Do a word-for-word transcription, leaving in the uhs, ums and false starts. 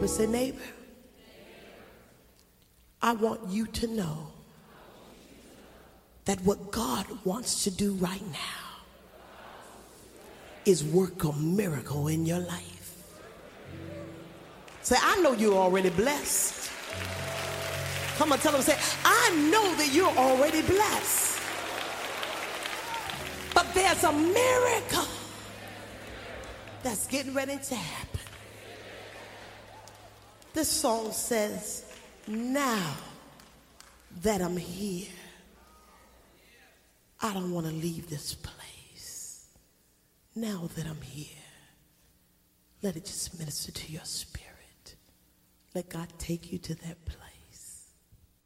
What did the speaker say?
neighbor, say, neighbor, I want you to know that what God wants to do right now is work a miracle in your life. Say, I know you're already blessed. Come on, tell them, say, I know that you're already blessed. But there's a miracle that's getting ready to happen. This song says, now that I'm here, I don't want to leave this place. Now that I'm here, let it just minister to your spirit. Let God take you to that place.